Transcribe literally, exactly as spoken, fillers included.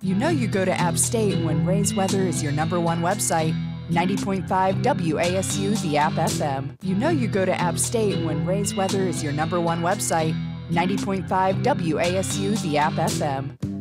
You know you go to App State when Ray's Weather is your number one website. ninety point five W A S U, the App F M. You know you go to App State when Ray's Weather is your number one website. ninety point five W A S U, the App F M.